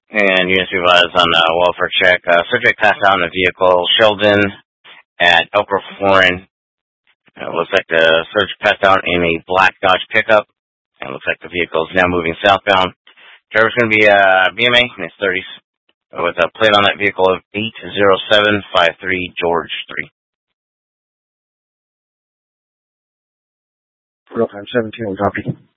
And units revised on welfare check. Subject passed out in the vehicle. Sheldon at Elk Grove Foreign. It looks like the surge passed out in a black Dodge pickup. And it looks like the vehicle is now moving southbound. Driver's going to be BMA in his 30s with a plate on that vehicle of 80753 George 3. Real time 17, copy.